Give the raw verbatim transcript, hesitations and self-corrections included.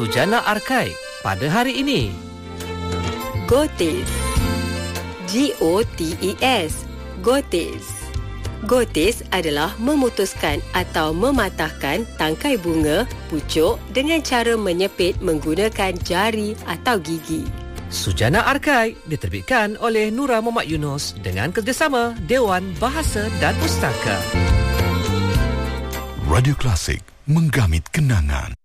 Sujana Arkai pada hari ini. Gotis. G O T E S. Gotis. Gotis adalah memutuskan atau mematahkan tangkai bunga, pucuk dengan cara menyepit menggunakan jari atau gigi. Sujana Arkai diterbitkan oleh Nura Muhammad Yunus dengan kerjasama Dewan Bahasa dan Pustaka. Radio Klasik, menggamit kenangan.